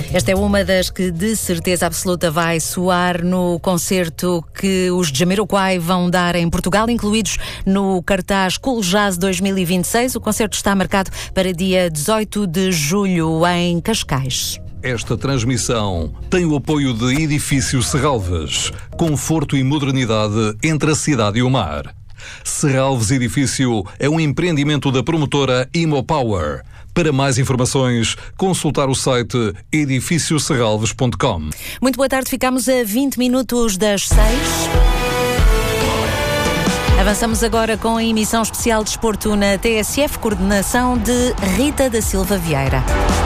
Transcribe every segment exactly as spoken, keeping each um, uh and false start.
Esta é uma das que de certeza absoluta vai soar no concerto que os Jamiroquai vão dar em Portugal, incluídos no cartaz Cool Jazz dois mil e vinte e seis. O concerto está marcado para dia dezoito de julho em Cascais. Esta transmissão tem o apoio de Edifício Serralves, conforto e modernidade entre a cidade e o mar. Serralves Edifício é um empreendimento da promotora Imopower. Para mais informações, consultar o site edifício serralves ponto com. Muito boa tarde, ficamos a vinte minutos das seis. Avançamos agora com a emissão especial de desporto na T S F, coordenação de Rita da Silva Vieira.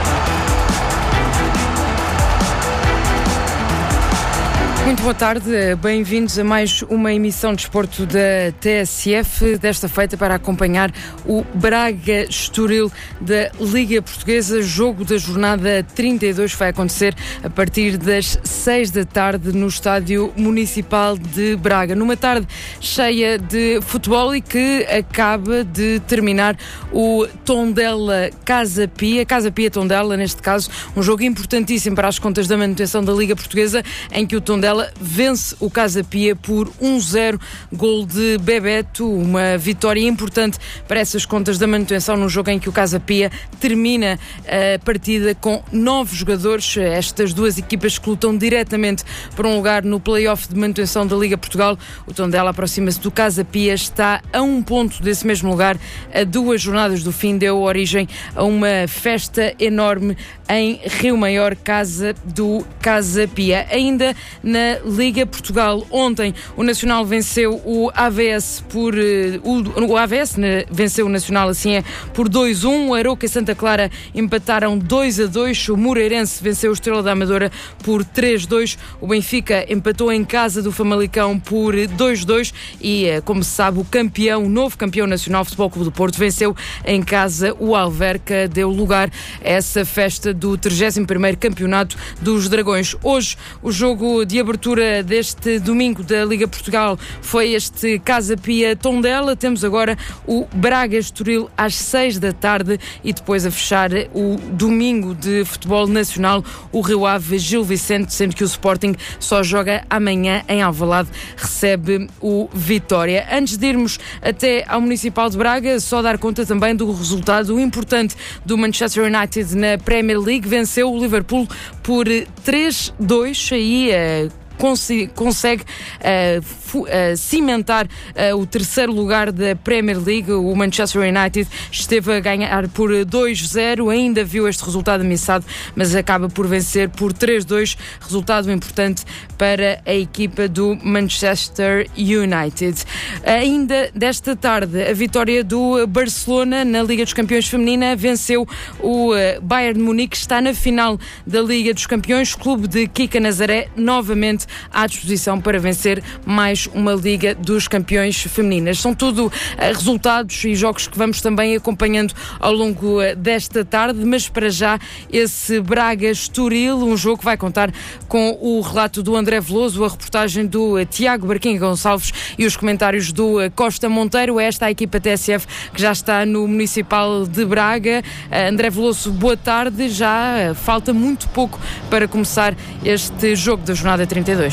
Muito boa tarde, bem-vindos a mais uma emissão de desporto da T S F, desta feita para acompanhar o Braga Estoril da Liga Portuguesa. Jogo da jornada trinta e dois vai acontecer a partir das seis da tarde no Estádio Municipal de Braga. Numa tarde cheia de futebol e que acaba de terminar o Tondela Casa Pia, Casa Pia Tondela, neste caso, um jogo importantíssimo para as contas da manutenção da Liga Portuguesa, em que o Tondela vence o Casa Pia por um zero, gol de Bebeto, uma vitória importante para essas contas da manutenção num jogo em que o Casa Pia termina a partida com nove jogadores, estas duas equipas que lutam diretamente por um lugar no play-off de manutenção da Liga Portugal. O Tondela aproxima-se do Casa Pia, está a um ponto desse mesmo lugar, a duas jornadas do fim, deu origem a uma festa enorme em Rio Maior, casa do Casa Pia. Ainda na Liga Portugal, ontem o Nacional venceu o A V S por uh, o, o A V S né, venceu o Nacional, assim é, por dois a um. O Arouca e Santa Clara empataram dois a dois. O Moreirense venceu o Estrela da Amadora por três a dois. O Benfica empatou em casa do Famalicão por dois a dois e, uh, como se sabe, o campeão, o novo campeão nacional, Futebol Clube do Porto, venceu em casa o Alverca, deu lugar a essa festa do trigésimo primeiro Campeonato dos Dragões. Hoje, o jogo de abertura deste domingo da Liga Portugal foi este Casa Pia Tondela. Temos agora o Braga Estoril às seis da tarde e depois a fechar o domingo de futebol nacional, o Rio Ave Gil Vicente, sendo que o Sporting só joga amanhã em Alvalade, recebe o Vitória. Antes de irmos até ao Municipal de Braga, só dar conta também do resultado importante do Manchester United na Premier League. Venceu o Liverpool por três a dois, aí uh, consegue uh, fu- uh, cimentar uh, o terceiro lugar da Premier League. O Manchester United esteve a ganhar por dois a zero, ainda viu este resultado ameaçado, mas acaba por vencer por três a dois, resultado importante para a equipa do Manchester United. Ainda desta tarde, a vitória do Barcelona na Liga dos Campeões Feminina, venceu o Bayern de Munique, está na final da Liga dos Campeões. Clube de Kika Nazaré novamente à disposição para vencer mais uma Liga dos Campeões Femininas. São tudo uh, resultados e jogos que vamos também acompanhando ao longo uh, desta tarde, mas para já esse Braga Estoril, um jogo que vai contar com o relato do André Veloso, a reportagem do uh, Tiago Barquinho Gonçalves e os comentários do uh, Costa Monteiro. Esta é a equipa T S F que já está no Municipal de Braga. Uh, André Veloso, boa tarde. Já uh, falta muito pouco para começar este jogo da jornada trinta e dois.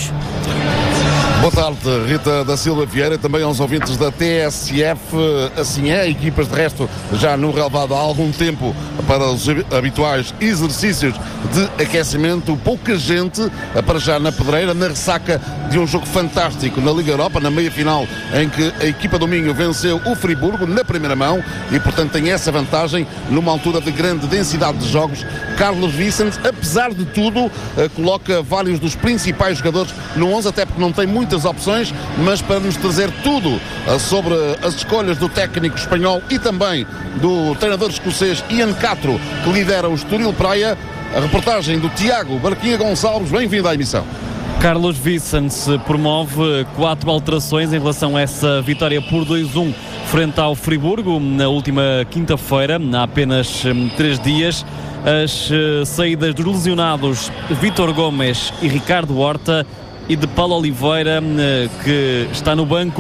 Boa tarde, Rita da Silva Vieira, também aos ouvintes da T S F. Assim é, equipas de resto já no relevado há algum tempo para os habituais exercícios de aquecimento. Pouca gente para já na pedreira, na ressaca de um jogo fantástico na Liga Europa, na meia-final, em que a equipa do Minho venceu o Friburgo na primeira mão e, portanto, tem essa vantagem numa altura de grande densidade de jogos. Carlos Vicente, apesar de tudo, coloca vários dos principais jogadores no onze, até porque não tem muito muitas opções, mas para nos trazer tudo sobre as escolhas do técnico espanhol e também do treinador escocês Ian Catro, que lidera o Estoril Praia, a reportagem do Tiago Barquinha Gonçalves. Bem-vindo à emissão. Carlos Vicente promove quatro alterações em relação a essa vitória por dois a um frente ao Friburgo na última quinta-feira, há apenas três dias. As saídas dos lesionados Vítor Gomes e Ricardo Horta e de Paulo Oliveira, que está no banco,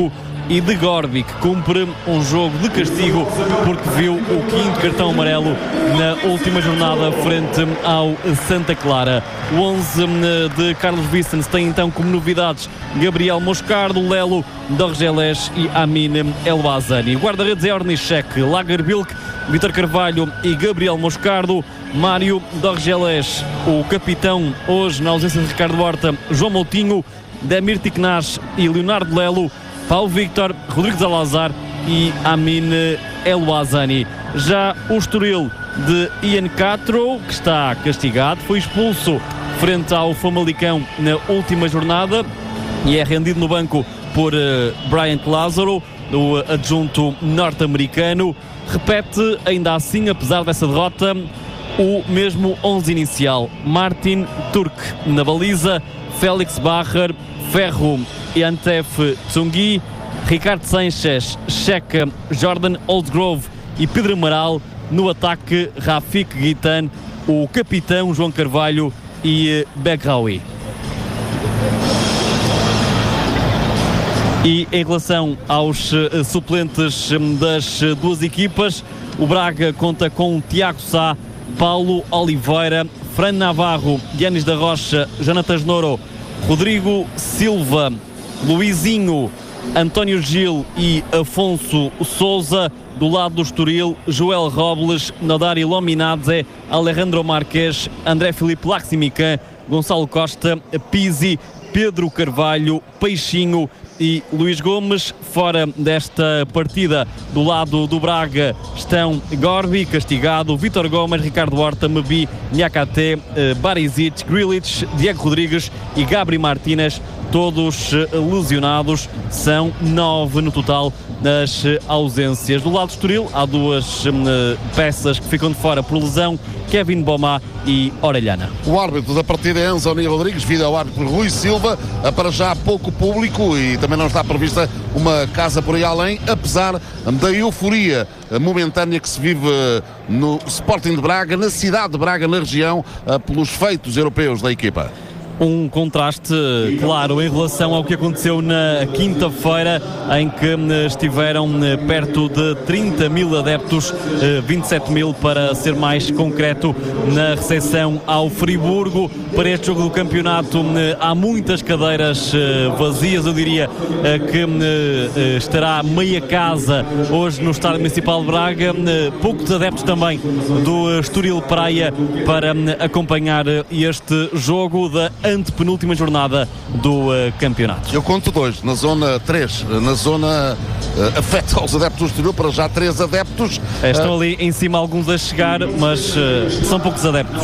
e de Gorbi, que cumpre um jogo de castigo porque viu o quinto cartão amarelo na última jornada frente ao Santa Clara. O onze de Carlos Vicens tem então como novidades Gabriel Moscardo, Lelo, Dorgeles e Amin Elbazani. Guarda-redes é Ornichek, Lagerbilk, Vítor Carvalho e Gabriel Moscardo. Mário Dorgeles, o capitão, hoje na ausência de Ricardo Horta, João Moutinho, Demir Tiknash e Leonardo Lelo, Paulo Victor, Rodrigo Salazar e Amin Elbazani. Já o Estoril de Ian Castro, que está castigado, foi expulso frente ao Famalicão na última jornada e é rendido no banco por uh, Bryant Lázaro, o adjunto norte-americano. Repete ainda assim, apesar dessa derrota, o mesmo onze inicial: Martin Turk na baliza, Félix Barrer, Ferro e Antef Tsungui, Ricardo Sanchez, Checa, Jordan Oldgrove e Pedro Amaral. No ataque, Rafik Guitan, o capitão João Carvalho e Begraoui. E em relação aos uh, suplentes um, das uh, duas equipas, o Braga conta com Tiago Sá, Paulo Oliveira, Fran Navarro, Yanis da Rocha, Jonatas Noro, Rodrigo Silva, Luizinho, António Gil e Afonso Souza. Do lado do Estoril, Joel Robles, Nodari Lominadze, Alejandro Marques, André Filipe Laximican, Gonçalo Costa, Pizzi, Pedro Carvalho, Peixinho e Luís Gomes. Fora desta partida, do lado do Braga, estão Gorbi, castigado, Vítor Gomes, Ricardo Horta, Mebi, Niakate, Barisic, Grilic, Diego Rodrigues e Gabri Martínez, todos lesionados. São nove no total nas ausências. Do lado do Estoril, há duas uh, peças que ficam de fora por lesão: Kevin Bomá e Orellana. O árbitro da partida é Anzoni Rodrigues, vídeo ao árbitro Rui Silva. Para já pouco público e também não está prevista uma casa por aí além, apesar da euforia momentânea que se vive no Sporting de Braga, na cidade de Braga, na região, pelos feitos europeus da equipa. Um contraste claro em relação ao que aconteceu na quinta-feira, em que estiveram perto de trinta mil adeptos, vinte e sete mil para ser mais concreto, na recepção ao Friburgo. Para este jogo do campeonato há muitas cadeiras vazias, eu diria que estará meia casa hoje no Estádio Municipal de Braga. Poucos adeptos também do Estoril Praia para acompanhar este jogo da antepenúltima jornada do uh, campeonato. Eu conto dois, na zona três, na zona uh, afeta aos adeptos do Estoril, para já três adeptos. Estão uh, ali em cima alguns a chegar, mas uh, são poucos adeptos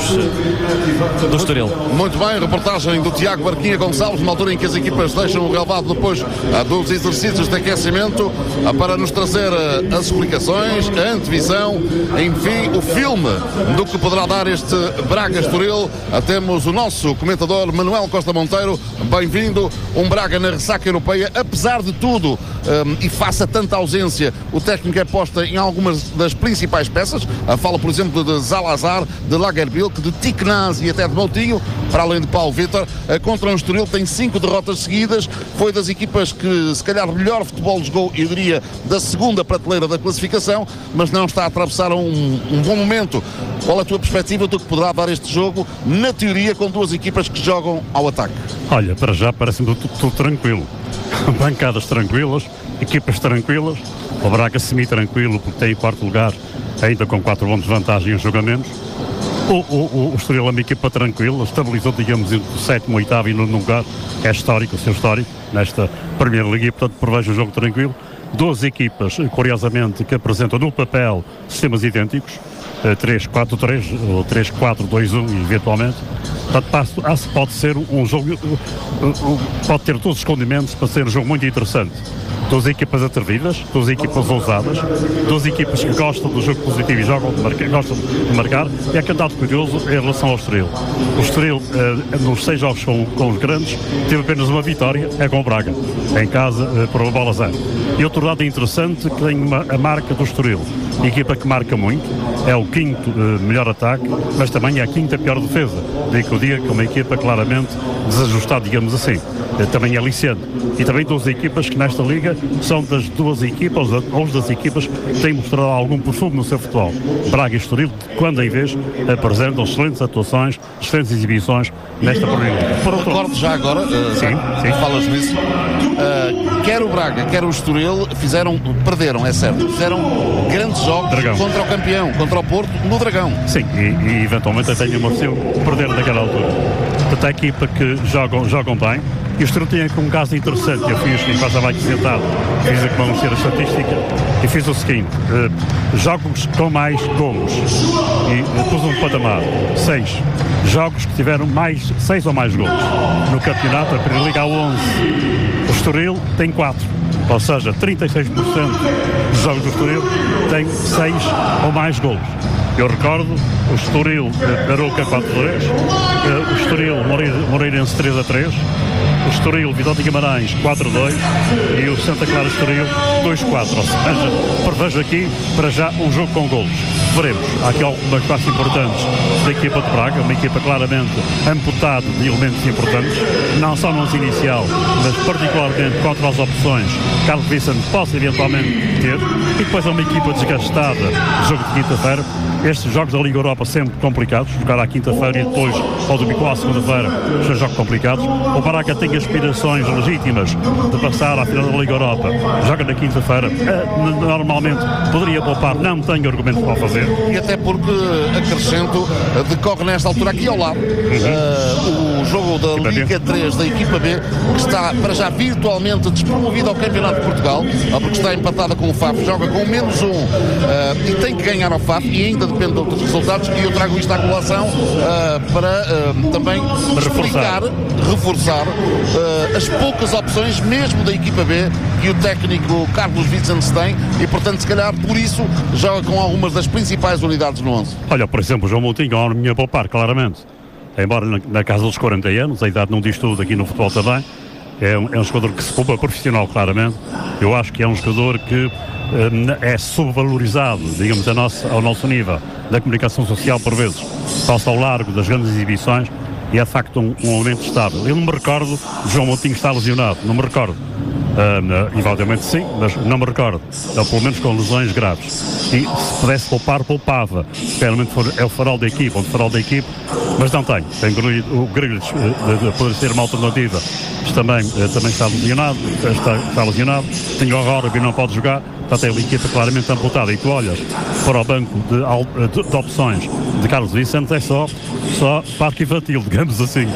uh, do Estoril. Muito bem, reportagem do Tiago Barquinha Gonçalves, numa altura em que as equipas deixam o relevado depois uh, dos exercícios de aquecimento, uh, para nos trazer uh, as explicações, a antevisão, enfim, o filme do que poderá dar este Braga-Estoril. Uh, temos o nosso comentador Manuel Costa Monteiro. Bem-vindo. Um Braga na ressaca europeia, apesar de tudo, um, e face a tanta ausência, o técnico é posta em algumas das principais peças. A fala, por exemplo, de Salazar, de Lagerbilk, de Tiknash e até de Moutinho, para além de Paulo Vítor. Contra o Estoril tem cinco derrotas seguidas, foi das equipas que se calhar melhor futebol jogou, eu diria, da segunda prateleira da classificação, mas não está a atravessar um, um bom momento. Qual é a tua perspectiva do que poderá dar este jogo, na teoria, com duas equipas que jogam ao ataque? Olha, para já parece-me tudo, tudo tranquilo. Bancadas tranquilas, equipas tranquilas, o Braga semi-tranquilo porque tem em quarto lugar, ainda com quatro pontos de vantagem em jogamentos. O, o, o Estoril é uma equipa tranquila, estabilizou, digamos, entre o sétimo, oitavo e nono lugar. É histórico, o seu histórico, nesta Primeira Liga, e portanto prevejo um jogo tranquilo. Duas equipas, curiosamente, que apresentam no papel sistemas idênticos, três quatro três ou três quatro dois um, eventualmente. Portanto, pode ser um jogo, pode ter todos os condimentos para ser um jogo muito interessante. Duas equipas atrevidas, duas equipas ousadas, duas equipas que gostam do jogo positivo e jogam de marcar, gostam de marcar. E é que é um dado curioso em relação ao Estoril. O Estoril, eh, nos seis jogos com, com os grandes, teve apenas uma vitória, é com o Braga, em casa, eh, por uma bola zero. E outro dado interessante, que tem uma, a marca do Estoril. equipa que marca muito, é o quinto uh, melhor ataque, mas também é a quinta pior defesa. Daí que eu diga que é uma equipa claramente desajustada, digamos assim. Uh, também é aliciante. E também duas equipas que nesta liga são das duas equipas, ou das equipas que têm mostrado algum perfume no seu futebol. Braga e Estoril, quando em vez, apresentam excelentes atuações, excelentes exibições nesta primeira liga. Por outro... Recordo já agora, uh, sim, sim. falas nisso, uh, quer o Braga, quer o Estoril fizeram, perderam, é certo, fizeram grandes jogos Dragão. contra o campeão, contra o Porto, no Dragão. Sim, e, e eventualmente até tenham merecido perder naquela altura. Portanto, a equipa que jogam, jogam bem. E o Estoril tinha aqui um caso interessante. Eu fiz, enquanto estava aqui sentado, fiz a conhecer a estatística e fiz o seguinte: uh, jogos com mais golos. E uh, pus um patamar: seis. Jogos que tiveram mais, seis ou mais golos. No campeonato, a Primeira Liga há onze. O Estoril tem quatro. Ou seja, trinta e seis por cento dos jogos do Estoril têm seis ou mais golos. Eu recordo, o Estoril uh, Arouca quatro a três, uh, o Estoril Moreirense três a três, o Estoril Vitória de Guimarães quatro a dois e o Santa Clara Estoril dois a quatro. Ou seja, prevejo aqui para já um jogo com golos. Veremos. Há aqui algumas passos importantes da equipa de Braga, uma equipa claramente amputada de elementos importantes, não só no lance inicial, mas particularmente contra as opções que Carlos Vicente possa eventualmente ter, e depois é uma equipa desgastada, jogo de quinta-feira. Estes jogos da Liga Europa sempre complicados, jogar à quinta-feira e depois ao domingo à segunda-feira são jogos complicados. O Braga tem aspirações legítimas de passar à final da Liga Europa, joga na quinta-feira, normalmente poderia poupar, não tenho argumento para fazer. E até porque, acrescento, decorre nesta altura aqui ao lado uhum. uh, o jogo da equipa Liga B. três da equipa B, que está para já virtualmente despromovida ao Campeonato de Portugal, porque está empatada com o F A F, joga com menos um uh, e tem que ganhar ao F A F, e ainda depende de outros resultados, e eu trago isto à colação uh, para uh, também explicar, reforçar uh, as poucas opções mesmo da equipa B que o técnico Carlos Vicente tem, e portanto se calhar por isso joga com algumas das principais unidades no onze. Olha, por exemplo, o João Moutinho é uma minha poupar, claramente, embora na, na casa dos quarenta anos, a idade não diz tudo aqui no futebol também. É um, é um jogador que se poupa profissional, claramente. Eu acho que é um jogador que é subvalorizado, digamos, a nosso, ao nosso nível da comunicação social, por vezes passa ao largo das grandes exibições, e é de facto um, um elemento estável. Eu não me recordo de João Moutinho estar lesionado, não me recordo. Uh, eventualmente sim, mas não me recordo, uh, pelo menos com lesões graves. E se pudesse poupar, poupava. Realmente é o farol da equipa, o farol da equipa, mas não tem. Tem o Grealish, uh, pode ser uma alternativa, mas também, uh, também está lesionado, está, está lesionado. Tem o Aurora que não pode jogar. Portanto, é uma equipa claramente amputada. E tu olhas para o banco de, de, de opções de Carlos Vicente, é só, só parque infantil, digamos assim.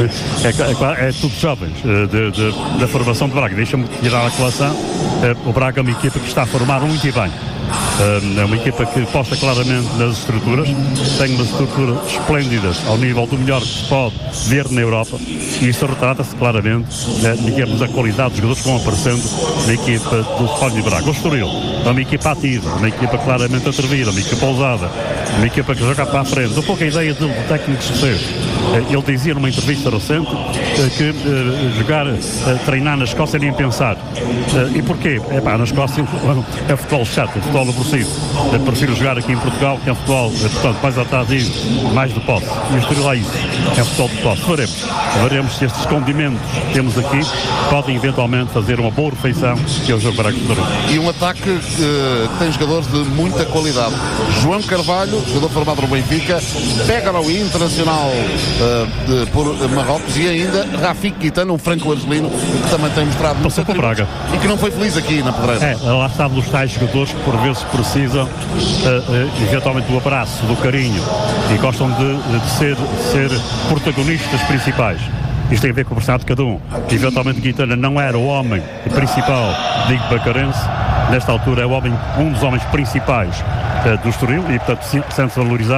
É, é, é tudo jovens de, de, da formação de Braga. Deixa-me tirar a colação. O Braga é uma equipa que está a formar muito e bem. É uma equipa que posta claramente nas estruturas, tem umas estruturas esplêndidas ao nível do melhor que se pode ver na Europa, e isso retrata-se claramente, né, digamos, da qualidade dos jogadores que vão aparecendo na equipa do Sporting de Braga. O Estoril é uma equipa ativa, uma equipa claramente atrevida, uma equipa ousada, uma equipa que joga para a frente. Um pouco a ideia do técnico que se fez. Ele dizia numa entrevista recente que uh, jogar, uh, treinar na Escócia nem pensar. Uh, e porquê? É pá, na Escócia é futebol chato, é futebol aborrecido. Eu prefiro jogar aqui em Portugal, que é um futebol, portanto, mais atrativo, mais de posse. E o Estoril é isso, é futebol de posse. Veremos. Veremos se estes condimentos que temos aqui podem eventualmente fazer uma boa refeição, que é o jogo para a Estoril. E um ataque que uh, tem jogadores de muita qualidade. João Carvalho, jogador formado no Benfica, Begaroui, internacional uh, de, por Marrocos, e ainda Rafik Kitano, um franco-argelino, que também tem mostrado Passou para Braga e que não foi feliz aqui na Pedreira. É, lá está dos tais jogadores que por vezes precisam uh, uh, eventualmente do abraço, do carinho, e gostam de, de ser, ser protagonistas principais. Isto tem a ver com o personagem de cada um. Eventualmente Guitana não era o homem principal de Bacarense, nesta altura é o homem, um dos homens principais uh, do Estoril, e portanto sente-se valorizado.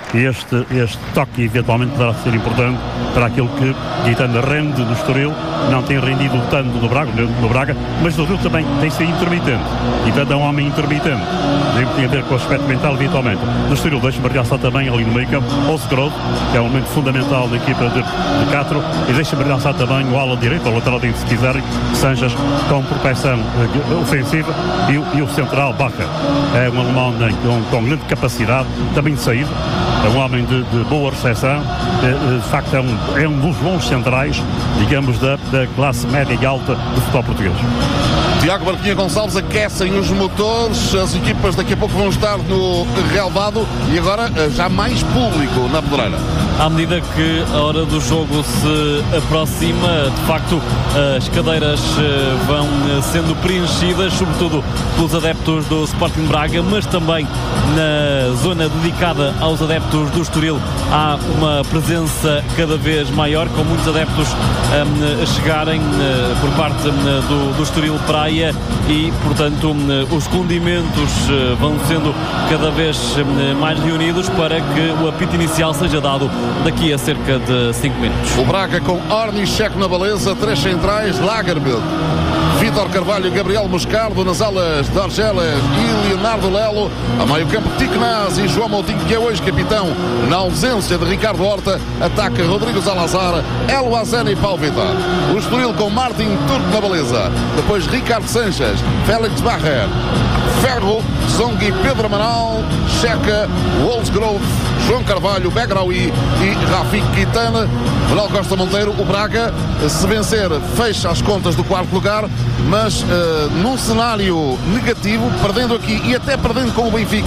este, este toque eventualmente poderá ser importante para aquilo que Guitana rende no Estoril, não tem rendido tanto no Braga, no Braga, mas no Rio também tem sido intermitente. Guitana é um homem intermitente, tem a ver com o aspecto mental eventualmente. No Estoril deixa-me realçar também ali no meio campo Osgrove, que é um elemento fundamental da equipa de, de Castro, e deixa-me realçar também o ala direito, ou lateral direito se quiserem, Sanches, com propensão uh, ofensiva, e o, e o central Bacher. É um alemão né, com, com grande capacidade também de saída, é um homem de, de boa recepção, de, de facto é um, é um dos bons centrais, digamos, da, da classe média e alta do futebol português. Tiago Barquinha Gonçalves, aquecem os motores, as equipas daqui a pouco vão estar no relvado e agora já mais público na Pedreira. À medida que a hora do jogo se aproxima, de facto as cadeiras vão sendo preenchidas, sobretudo pelos adeptos do Sporting Braga, mas também na zona dedicada aos adeptos do Estoril há uma presença cada vez maior, com muitos adeptos um, a chegarem uh, por parte um, do, do Estoril Praia e, portanto, um, os condimentos uh, vão sendo cada vez um, mais reunidos para que o apito inicial seja dado daqui a cerca de cinco minutos. O Braga com Ornichek na baliza, três centrais, Lagerbielke, Vítor Carvalho, Gabriel Moscardo nas alas de Argelas e Leonardo Lelo, a meio campo Ticnaz e João Moutinho, que é hoje capitão na ausência de Ricardo Horta, ataca Rodrigo Salazar, El Wazana e Paulo Vitor. O Estoril com Martin Turco na baliza, depois Ricardo Sanches, Félix Bacher, Ferro, Zong e Pedro Amaral, Checa, Wolfsgrove, João Carvalho, Begraoui e Rafik Guitana. Manuel Costa Monteiro, o Braga, se vencer, fecha as contas do quarto lugar, mas uh, num cenário negativo, perdendo aqui e até perdendo com o Benfica.